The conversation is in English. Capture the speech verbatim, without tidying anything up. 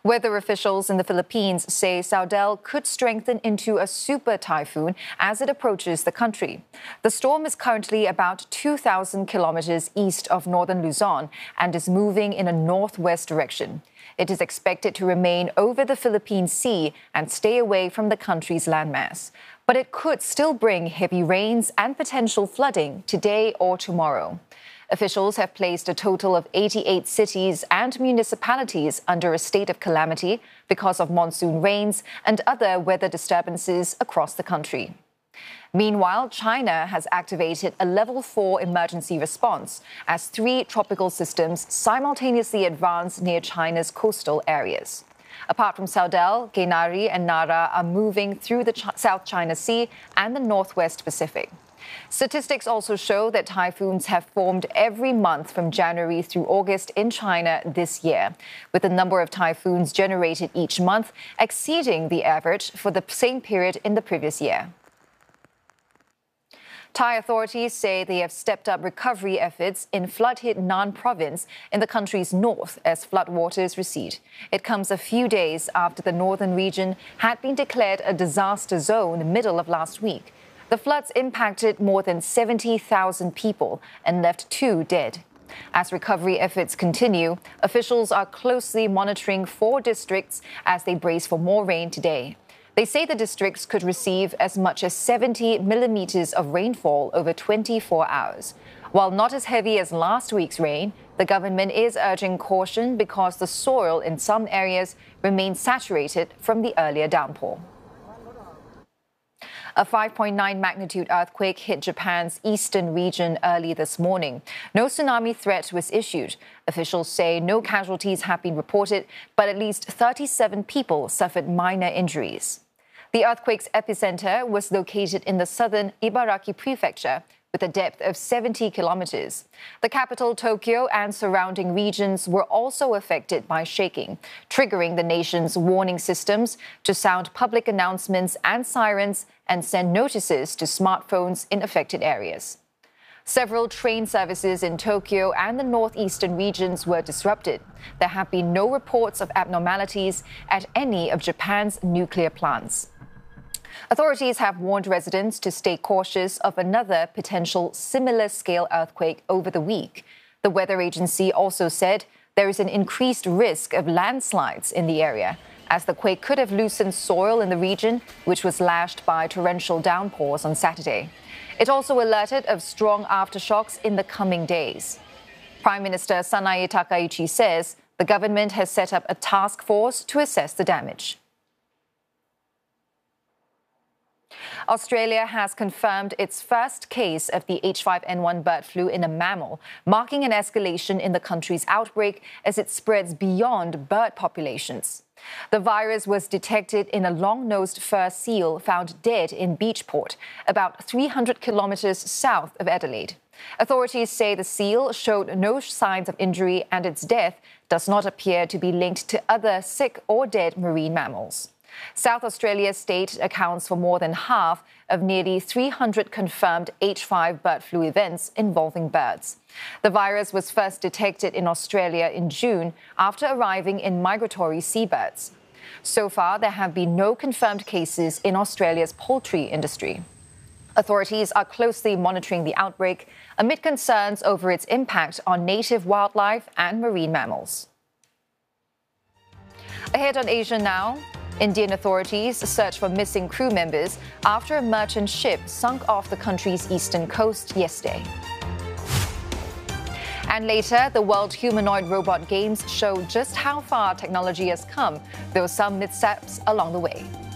Weather officials in the Philippines say Saudel could strengthen into a super typhoon as it approaches the country. The storm is currently about two thousand kilometers east of northern Luzon and is moving in a northwest direction. It is expected to remain over the Philippine Sea and stay away from the country's landmass. But it could still bring heavy rains and potential flooding today or tomorrow. Officials have placed a total of eighty-eight cities and municipalities under a state of calamity because of monsoon rains and other weather disturbances across the country. Meanwhile, China has activated a level four emergency response as three tropical systems simultaneously advance near China's coastal areas. Apart from Saudel, Gaynari and Nara are moving through the Ch- South China Sea and the Northwest Pacific. Statistics also show that typhoons have formed every month from January through August in China this year, with the number of typhoons generated each month exceeding the average for the same period in the previous year. Thai authorities say they have stepped up recovery efforts in flood-hit Nan province in the country's north as floodwaters recede. It comes a few days after the northern region had been declared a disaster zone in the middle of last week. The floods impacted more than seventy thousand people and left two dead. As recovery efforts continue, officials are closely monitoring four districts as they brace for more rain today. They say the districts could receive as much as seventy millimeters of rainfall over twenty-four hours. While not as heavy as last week's rain, the government is urging caution because the soil in some areas remains saturated from the earlier downpour. A five point nine magnitude earthquake hit Japan's eastern region early this morning. No tsunami threat was issued. Officials say no casualties have been reported, but at least thirty-seven people suffered minor injuries. The earthquake's epicenter was located in the southern Ibaraki prefecture, with a depth of seventy kilometers. The capital, Tokyo, and surrounding regions were also affected by shaking, triggering the nation's warning systems to sound public announcements and sirens and send notices to smartphones in affected areas. Several train services in Tokyo and the northeastern regions were disrupted. There have been no reports of abnormalities at any of Japan's nuclear plants. Authorities have warned residents to stay cautious of another potential similar-scale earthquake over the week. The weather agency also said there is an increased risk of landslides in the area, as the quake could have loosened soil in the region, which was lashed by torrential downpours on Saturday. It also alerted of strong aftershocks in the coming days. Prime Minister Sanae Takaichi says the government has set up a task force to assess the damage. Australia has confirmed its first case of the H five N one bird flu in a mammal, marking an escalation in the country's outbreak as it spreads beyond bird populations. The virus was detected in a long-nosed fur seal found dead in Beachport, about three hundred kilometers south of Adelaide. Authorities say the seal showed no signs of injury and its death does not appear to be linked to other sick or dead marine mammals. South Australia's state accounts for more than half of nearly three hundred confirmed H five bird flu events involving birds. The virus was first detected in Australia in June after arriving in migratory seabirds. So far, there have been no confirmed cases in Australia's poultry industry. Authorities are closely monitoring the outbreak amid concerns over its impact on native wildlife and marine mammals. Ahead on Asia Now, Indian authorities search for missing crew members after a merchant ship sunk off the country's eastern coast yesterday. And later, the World Humanoid Robot Games show just how far technology has come, though some missteps along the way.